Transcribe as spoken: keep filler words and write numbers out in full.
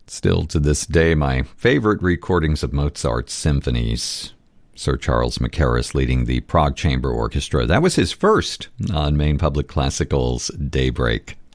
Still to this day, my favorite recordings of Mozart's symphonies. Sir Charles Mackerras leading the Prague Chamber Orchestra. That was his first on Maine Public Classical's Daybreak.